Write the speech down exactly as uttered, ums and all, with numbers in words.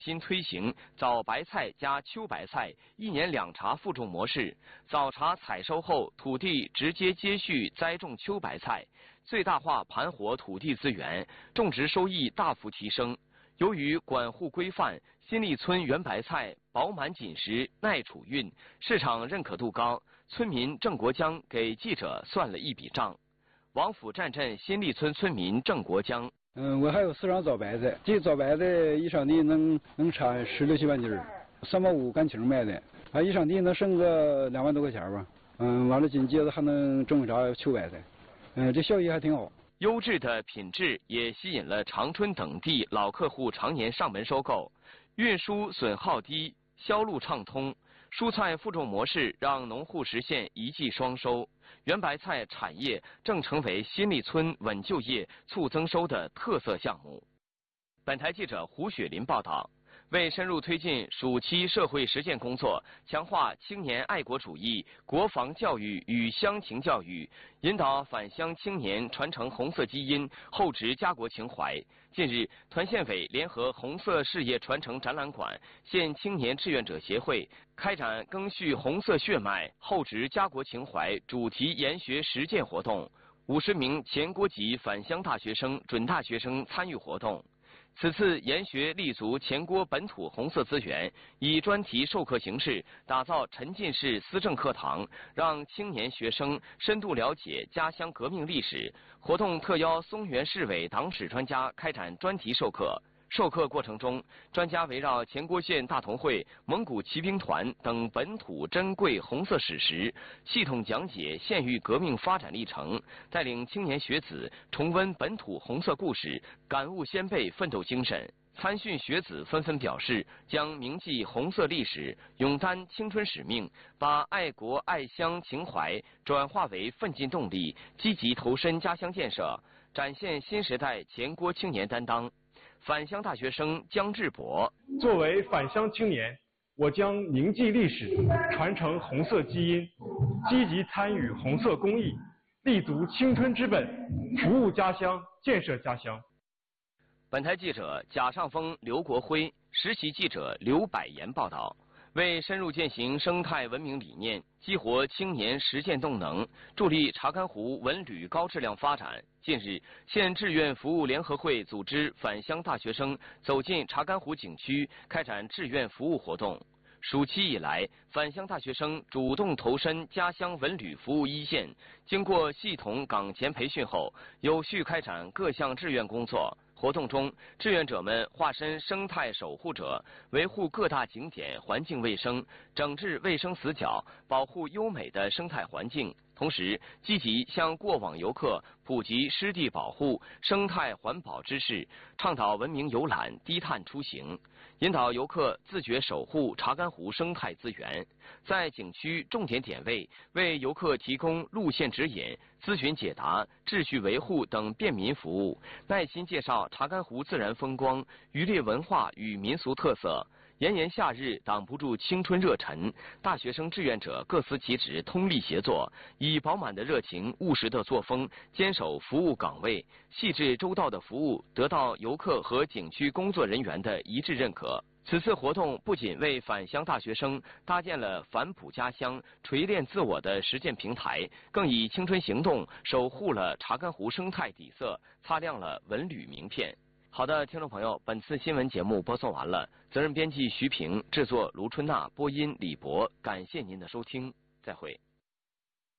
新推行早白菜加秋白菜一年两茬复种模式，早茬采收后，土地直接接续栽种秋白菜，最大化盘活土地资源，种植收益大幅提升。由于管护规范，新立村圆白菜饱满紧实、耐储运，市场认可度高。村民郑国江给记者算了一笔账。王府站镇新立村村民郑国江。 嗯，我还有四双早白菜，这早白菜一场地能能产十六七万斤儿，三毛五干情卖的，啊，一场地能剩个两万多块钱吧。嗯，完了紧接着还能种啥秋白菜，嗯，这效益还挺好。 优质的品质也吸引了长春等地老客户常年上门收购，运输损耗低，销路畅通。蔬菜复种模式让农户实现一季双收，圆白菜产业正成为新立村稳就业、促增收的特色项目。本台记者胡雪林报道。为深入推进暑期社会实践工作，强化青年爱国主义、国防教育与乡情教育，引导返乡青年传承红色基因，厚植家国情怀。近日，团县委联合红色事业传承展览馆、县青年志愿者协会开展赓续红色血脉、厚植家国情怀主题研学实践活动，五十名全国级返乡大学生、准大学生参与活动。此次研学立足全国本土红色资源，以专题授课形式打造沉浸式思政课堂，让青年学生深度了解家乡革命历史。活动特邀松原市委党史专家开展专题授课。授课过程中，专家围绕前郭县大同会、蒙古骑兵团等本土珍贵红色史实，系统讲解县域革命发展历程，带领青年学子重温本土红色故事，感悟先辈奋斗精神。参训学子纷纷表示，将铭记红色历史，勇担青春使命，把爱国爱乡情怀转化为奋进动力，积极投身家乡建设，展现新时代前郭青年担当。返乡大学生姜志博， 作为返乡青年，我将铭记历史，传承红色基因，积极参与红色公益，立足青春之本，服务家乡，建设家乡。 本台记者贾尚峰、刘国辉，实习记者刘百言报道。为深入践行生态文明理念，激活青年实践动能，助力查干湖文旅高质量发展。近日，县志愿服务联合会组织返乡大学生走进查干湖景区，开展志愿服务活动。暑期以来，返乡大学生主动投身家乡文旅服务一线，经过系统岗前培训后，有序开展各项志愿工作。活动中，志愿者们化身生态守护者，维护各大景点环境卫生，整治卫生死角，保护优美的生态环境。同时，积极向过往游客普及湿地保护、生态环保知识，倡导文明游览、低碳出行，引导游客自觉守护查干湖生态资源。在景区重点点位，为游客提供路线指引、咨询解答、秩序维护等便民服务，耐心介绍查干湖自然风光、渔猎文化与民俗特色。炎炎夏日挡不住青春热忱，大学生志愿者各司其职，通力协作，以饱满的热情、务实的作风，坚守服务岗位，细致周到的服务得到游客和景区工作人员的一致认可。此次活动不仅为返乡大学生搭建了返璞家乡、锤炼自我的实践平台，更以青春行动守护了查干湖生态底色，擦亮了文旅名片。好的，听众朋友，本次新闻节目播送完了，责任编辑徐平，制作卢春娜，播音李博，感谢您的收听，再会。